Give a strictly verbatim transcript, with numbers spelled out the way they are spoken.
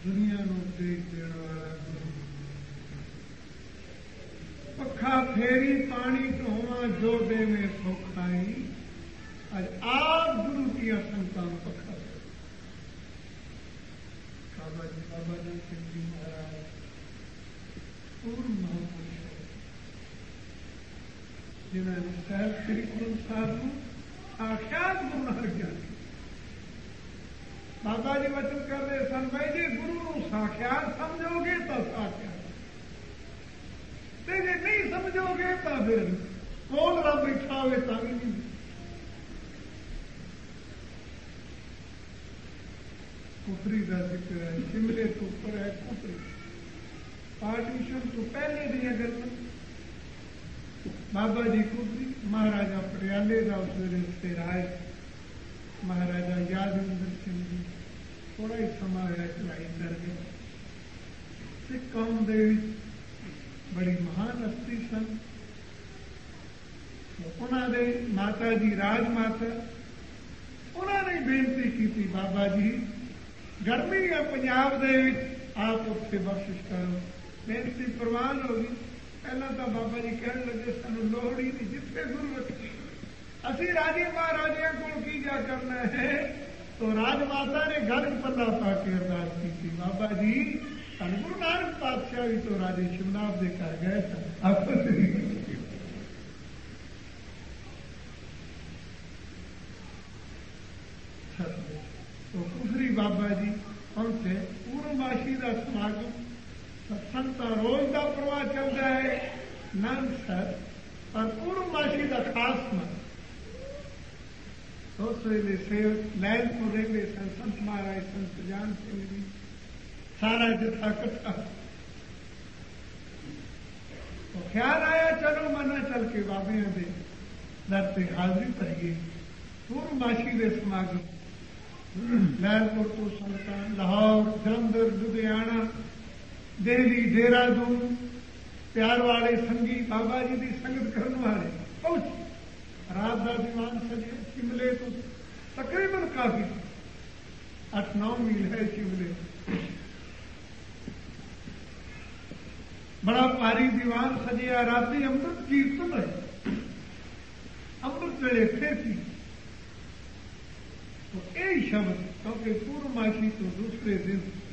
दुनिया नूं देख देण वाला गुरु। पखा फेरी पानी ढोवा जो देवे सौखाई। अज आप गुरु की संतान पखा बाबा जी बाबा जी सिंह जी महाराज पूर्ण महापुरुष है जिन्होंने साहब श्री गुरु साहब को साक्षात गुरु नानक ज्ञानी। बाबा जी वचन कर रहे सन भाई जी गुरु को साक्षात समझोगे तो साक्षात, जे नहीं समझोगे तो फिर कौन रब बैठा हुए तो भी नहीं। कुफरी का जिक्र है, शिमले तो ऊपर है कुफरी। पार्टीशन तो पहले दी गल बाबा जी कुफरी महाराजा पटियाले का उस वे सिर आए। महाराजा यादविंदर सिंह जी थोड़ा ही समा है चढ़ाई कर गए। सिख कौम दे बड़ी महान हस्ती सन। उन्होंने माता जी राजमाता उन्होंने बेनती की थी बाबा जी गर्मी है पंजाब दे आप उत्थे बख्शिश करो। बेनती प्रवान हो गई। पहला तो बाबा जी कहने लगे सानू लोड़ ही नहीं जिथे गुरु रखे असी राजे महाराजा को की जा करना है। तो राजमाता ने घर पल्ला पा के अरदास की थी बाबा जी धन गुरु नानक पातशाह भी तो राजे शिवनाथ के घर गए तो कुफरी बाबा जी पहुंचे। पूर्णमासी का समागम सत्संग तो रोज का प्रवाह चलता है नंद सर पर पूर्णमासी का खास मन उस वेले सेवक लैलपुर रेलवे सन संत महाराज संत जान सिंह जी सारा जथा कट्ठा। तो ख्याल आया चलो मना चल के बाबिया दे दर से हाजरी भरीए। पूर्णमासी के समागम लैलपुर तो संगत लाहौर जलंधर लुधियाना दिल्ली देहरादून प्यार वाले संगी बाबा जी की संगत करने वाले पहुंचे। रात का दीवान सजे शिमले तो तकरीबन काफी अठ नौ मील है शिमले। बड़ा भारी दीवान सजिया। राती अमृत कीर्तन है अमृत वेले फिर की तो यही शब्द क्योंकि पूर्णमासी तो दूसरे दिन